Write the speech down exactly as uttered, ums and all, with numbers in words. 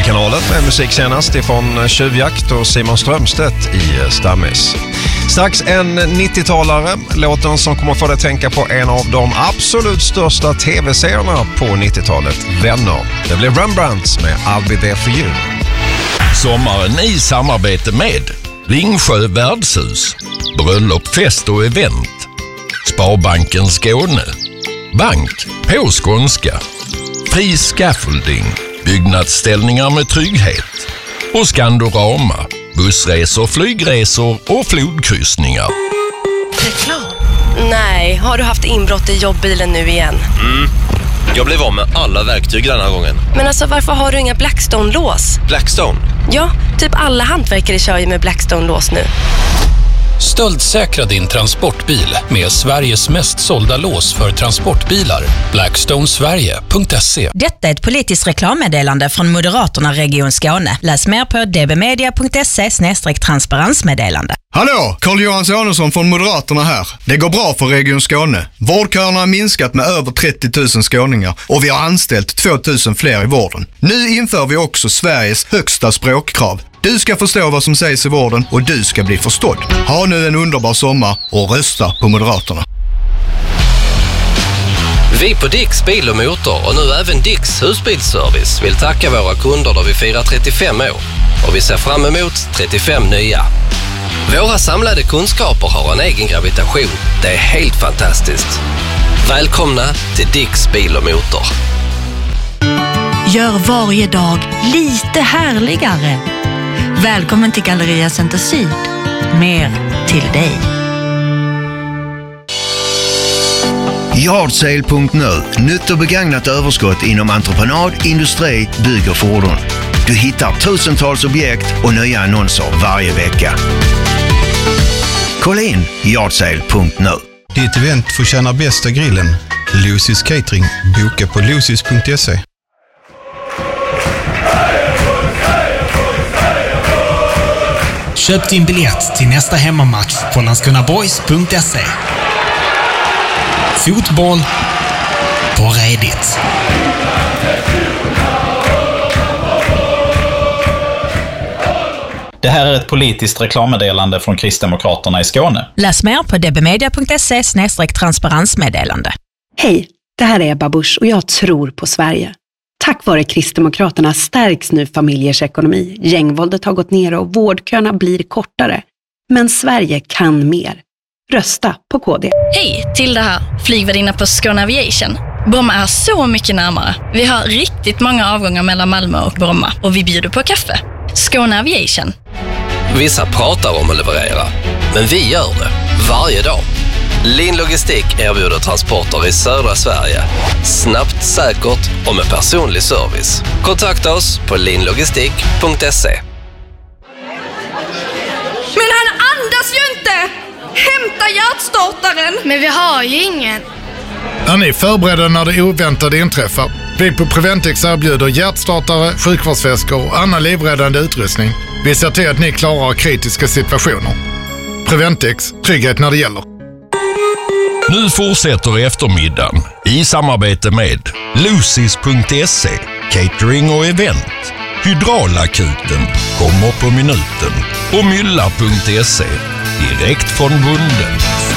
Musikkanalen med musik senast ifrån Tjuvjakt och Simon Strömstedt i Stammis. Strax en nittiotalare, låten som kommer få dig att tänka på en av de absolut största tv-serierna på nittiotalet, Vänner. Det blir Rembrandt med I'll Be There For You. Sommaren i samarbete med Ringsjö värdshus, bröllop, fest och event, Sparbanken Skåne, Bank på skånska, Fri Scaffolding, byggnadsställningar med trygghet och Skandorama, bussresor, flygresor och flodkryssningar. Reklam? Nej, har du haft inbrott i jobbbilen nu igen? Mm. Jag blev av med alla verktyg den här gången. Men alltså, varför har du inga Blackstone-lås? Blackstone? Ja, typ alla hantverkare kör ju med Blackstone-lås nu. Stöldsäkra din transportbil med Sveriges mest sålda lås för transportbilar. blackstone sverige punkt se. Detta är ett politiskt reklammeddelande från Moderaterna Region Skåne. Läs mer på d b media punkt se slash transparensmeddelande. Hallå, Carl-Johan Samuelsson från Moderaterna här. Det går bra för Region Skåne. Vårdköerna har minskat med över trettio tusen skåningar och vi har anställt två tusen fler i vården. Nu inför vi också Sveriges högsta språkkrav. Du ska förstå vad som sägs i vården och du ska bli förstådd. Ha nu en underbar sommar och rösta på Moderaterna. Vi på Dicks Bil och Motor och nu även Dicks Husbilsservice vill tacka våra kunder då vi firar trettiofem år. Och vi ser fram emot trettiofem nya. Våra samlade kunskaper har en egen gravitation. Det är helt fantastiskt. Välkomna till Dicks Bil och Motor. Gör varje dag lite härligare. Välkommen till Galleria Center Syd. Mer till dig. Yardsale punkt nu. Nytt och begagnat överskott inom entreprenad, industri, bygg och fordon. Du hittar tusentals objekt och nya annonser varje vecka. Kolla in Yardsale punkt nu. Ditt event får tjäna bästa grillen. Lucy's Catering. Boka på lucys punkt se. Köp din biljett till nästa hemmamatch på landskrona boys punkt se. Fotboll på redigt. Det här är ett politiskt reklammeddelande från Kristdemokraterna i Skåne. Läs mer på d b media punkt se slash transparensmeddelande. Hej, det här är Ebba Busch och jag tror på Sverige. Tack vare Kristdemokraterna stärks nu familjers ekonomi. Gängvåldet har gått ner och vårdköerna blir kortare. Men Sverige kan mer. Rösta på K D. Hej, till det här. Flygvärdinna på Skåne Aviation. Bromma är så mycket närmare. Vi har riktigt många avgångar mellan Malmö och Bromma och vi bjuder på kaffe. Skåne Aviation. Vissa pratar om att leverera, men vi gör det varje dag. Lin Logistik erbjuder transporter i södra Sverige. Snabbt, säkert och med personlig service. Kontakta oss på linlogistik punkt se. Men han andas ju inte! Hämta hjärtstartaren! Men vi har ju ingen. Är ni förberedda när det oväntade inträffar? Vi på Preventix erbjuder hjärtstartare, sjukvårdsväskor och annan livräddande utrustning. Vi ser till att ni klarar kritiska situationer. Preventix, trygghet när det gäller. Nu fortsätter eftermiddagen i samarbete med lucys punkt se, catering och event, Hydraulakuten, kommer på minuten och mylla punkt se, direkt från bunden.